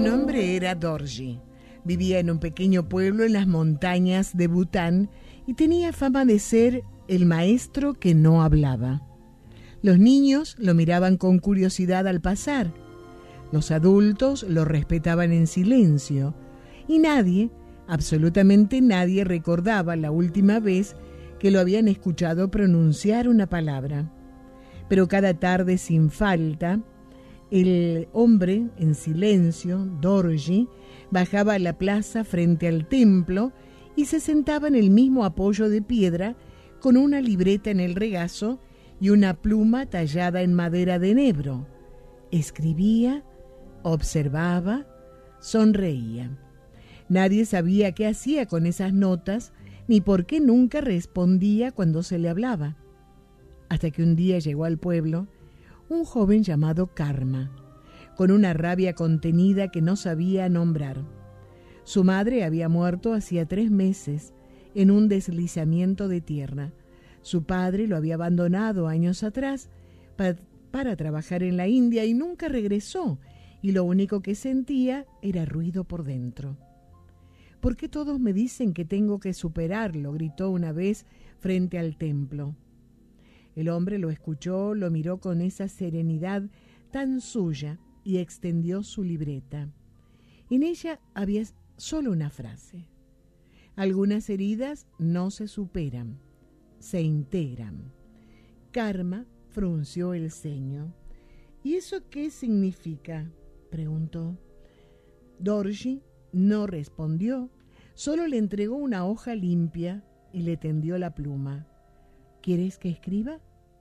nombre era Dorji. Vivía en un pequeño pueblo en las montañas de Bután y tenía fama de ser el maestro que no hablaba. Los niños lo miraban con curiosidad al pasar. Los adultos lo respetaban en silencio y nadie, absolutamente nadie, recordaba la última vez que lo habían escuchado pronunciar una palabra. Pero cada tarde, sin falta, el hombre, en silencio, Dorji, bajaba a la plaza frente al templo y se sentaba en el mismo apoyo de piedra con una libreta en el regazo y una pluma tallada en madera de enebro. Escribía, observaba, sonreía. Nadie sabía qué hacía con esas notas ni por qué nunca respondía cuando se le hablaba. Hasta que un día llegó al pueblo un joven llamado Karma, con una rabia contenida que no sabía nombrar. Su madre había muerto hacía 3 meses en un deslizamiento de tierra. Su padre lo había abandonado años atrás para trabajar en la India y nunca regresó, y lo único que sentía era ruido por dentro. «¿Por qué todos me dicen que tengo que superarlo?», gritó una vez frente al templo. El hombre lo escuchó, lo miró con esa serenidad tan suya y extendió su libreta. En ella había solo una frase: «Algunas heridas no se superan, se integran». Karma frunció el ceño. «¿Y eso qué significa?», preguntó. Dorji no respondió, solo le entregó una hoja limpia y le tendió la pluma. «¿Quieres que escriba?».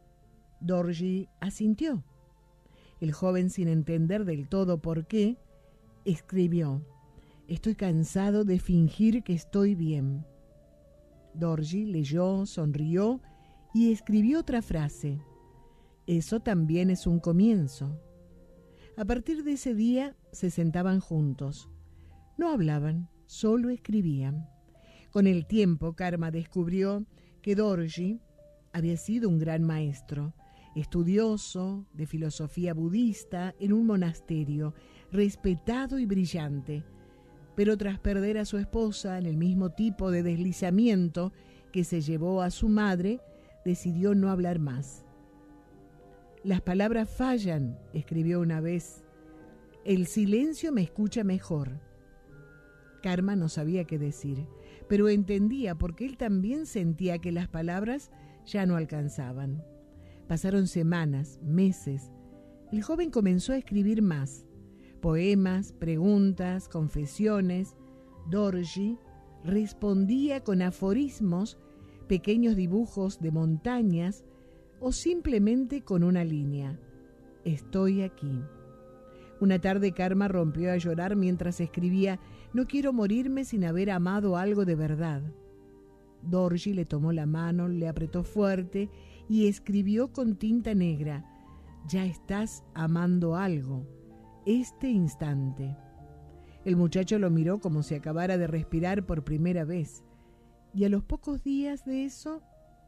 Dorji asintió. El joven, sin entender del todo por qué, escribió: «Estoy cansado de fingir que estoy bien». Dorji leyó, sonrió y escribió otra frase: «Eso también es un comienzo». A partir de ese día se sentaban juntos. No hablaban, solo escribían. Con el tiempo, Karma descubrió que Dorji había sido un gran maestro, estudioso de filosofía budista en un monasterio, respetado y brillante. Pero tras perder a su esposa en el mismo tipo de deslizamiento que se llevó a su madre, decidió no hablar más. «Las palabras fallan», escribió una vez. «El silencio me escucha mejor». Karma no sabía qué decir, pero entendía porque él también sentía que las palabras ya no alcanzaban. Pasaron semanas, meses. El joven comenzó a escribir más: poemas, preguntas, confesiones. Dorji respondía con aforismos, pequeños dibujos de montañas o simplemente con una línea: «Estoy aquí». Una tarde Karma rompió a llorar mientras escribía: «No quiero morirme sin haber amado algo de verdad». Dorji le tomó la mano, le apretó fuerte y escribió con tinta negra: «Ya estás amando algo, este instante». El muchacho lo miró como si acabara de respirar por primera vez, y a los pocos días de eso,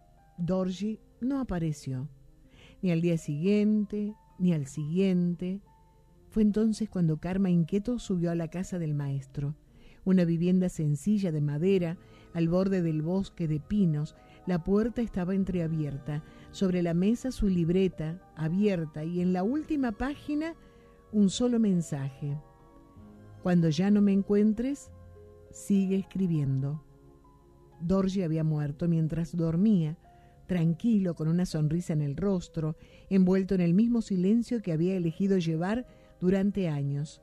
Dorji no apareció, ni al día siguiente, ni al siguiente. Fue entonces cuando Karma, inquieto, subió a la casa del maestro, una vivienda sencilla de madera al borde del bosque de pinos. La puerta estaba entreabierta, sobre la mesa su libreta abierta y en la última página un solo mensaje: «Cuando ya no me encuentres, sigue escribiendo». Dorji había muerto mientras dormía, tranquilo, con una sonrisa en el rostro, envuelto en el mismo silencio que había elegido llevar durante años.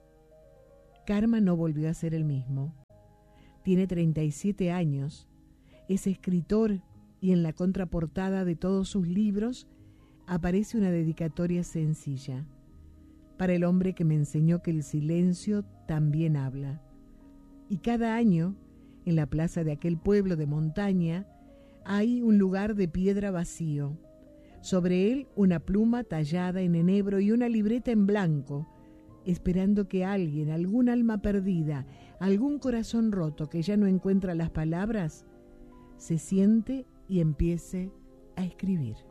Karma no volvió a ser el mismo. Tiene 37 años, es escritor y en la contraportada de todos sus libros aparece una dedicatoria sencilla: «Para el hombre que me enseñó que el silencio también habla». Y cada año, en la plaza de aquel pueblo de montaña, hay un lugar de piedra vacío. Sobre él una pluma tallada en enebro y una libreta en blanco, esperando que alguien, algún alma perdida, algún corazón roto que ya no encuentra las palabras, se siente y empiece a escribir.